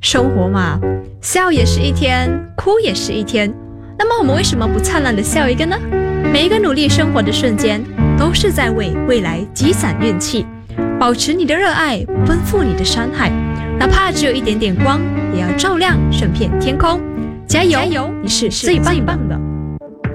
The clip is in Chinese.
生活嘛，笑也是一天，哭也是一天。那么我们为什么不灿烂的笑一个呢？每一个努力生活的瞬间，都是在为未来积攒运气。保持你的热爱，奔赴你的山海，哪怕只有一点点光，也要照亮整片天空。加油，你是最棒的。